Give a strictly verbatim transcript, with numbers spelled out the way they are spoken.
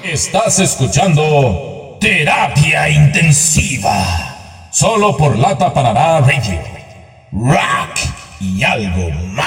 Estás escuchando Terapia Intensiva, solo por Lata Parará Radio. Rock y algo más.